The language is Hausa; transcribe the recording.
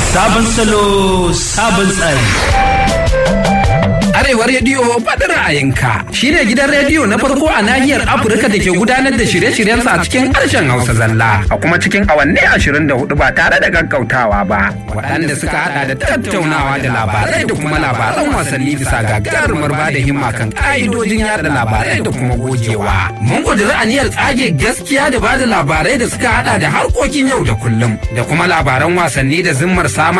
Sabon salo, sabon tsari. Arewa Rediyo faɗin ra'ayinka shi ne gidan rediyo na farko a nahiyar Afirka da ke gudanar da shirye-shiryensa a cikin harshen Hausa zalla a kuma cikin awanni 24 ba tare da gaggautawa ba. Waɗanda suka haɗa da tattaunawa da labarai da kuma labaran wasanni bisa gagarumar ba da himma kan ƙa'idojin yada labarai da kuma gogewa. Mun ƙudiri aniyar tsage gaskiya da ba da labarai da suka haɗa da harkokin yau da kullum da kuma labaran wasanni da zimmar samar